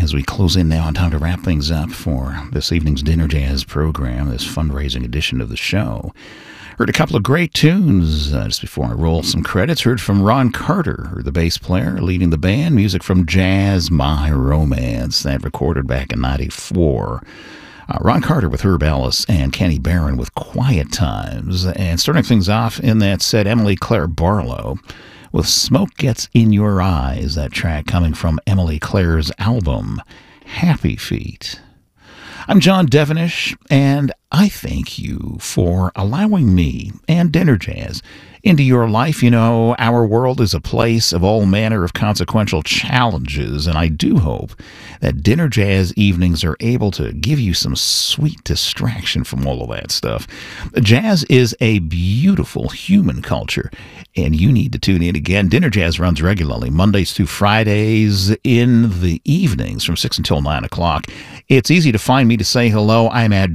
as we close in now, time to wrap things up for this evening's Dinner Jazz program, this fundraising edition of the show. Heard a couple of great tunes just before I roll some credits. Heard from Ron Carter, the bass player leading the band. Music from Jazz My Romance, that recorded back in '94. Ron Carter with Herb Ellis and Kenny Barron with Quiet Times. And starting things off in that set, Emily Claire Barlow with Smoke Gets in Your Eyes, that track coming from Emily Claire's album, Happy Feet. I'm John Devenish, and I thank you for allowing me and Dinner Jazz into your life. You know, our world is a place of all manner of consequential challenges, and I do hope that Dinner Jazz evenings are able to give you some sweet distraction from all of that stuff. Jazz is a beautiful human culture, and you need to tune in again. Dinner Jazz runs regularly, Mondays through Fridays in the evenings from 6 until 9 o'clock. It's easy to find me to say hello. I'm at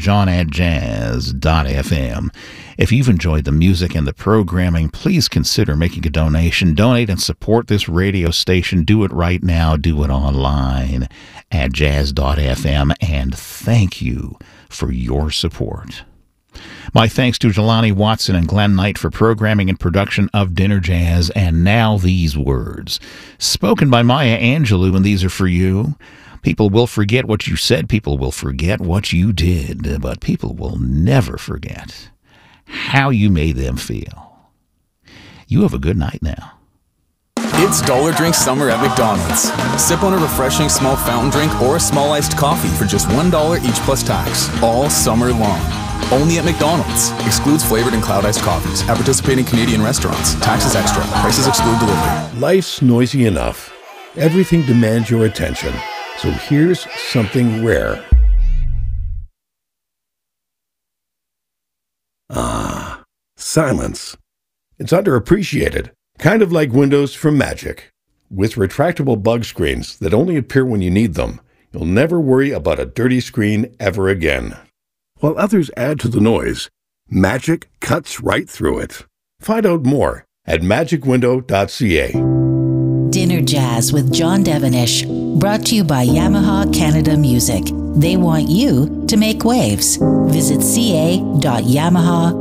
john@jazz.fm. If you've enjoyed the music and the programming, please consider making a donation. Donate and support this radio station. Do it right now. Do it online at jazz.fm. And thank you for your support. My thanks to Jelani Watson and Glenn Knight for programming and production of Dinner Jazz. And now these words, spoken by Maya Angelou, and these are for you. People will forget what you said. People will forget what you did. But people will never forget how you made them feel. You have a good night now. It's Dollar Drink Summer at McDonald's. Sip on a refreshing small fountain drink or a small iced coffee for just $1 each plus tax, all summer long. Only at McDonald's. Excludes flavored and cloud iced coffees. At participating Canadian restaurants. Taxes extra. Prices exclude delivery. Life's noisy enough. Everything demands your attention. So here's something rare. Silence. It's underappreciated, kind of like windows from Magic. With retractable bug screens that only appear when you need them, you'll never worry about a dirty screen ever again. While others add to the noise, Magic cuts right through it. Find out more at magicwindow.ca. Dinner Jazz with John Devenish, brought to you by Yamaha Canada Music. They want you to make waves. Visit ca.yamaha.ca.